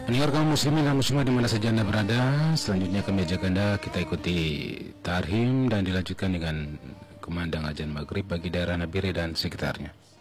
Pendengar kaum muslimin dan muslimah di mana saja Anda berada, selanjutnya kami ajak Anda kita ikuti tarhim dan dilanjutkan dengan kumandang azan maghrib bagi daerah Nabire dan sekitarnya.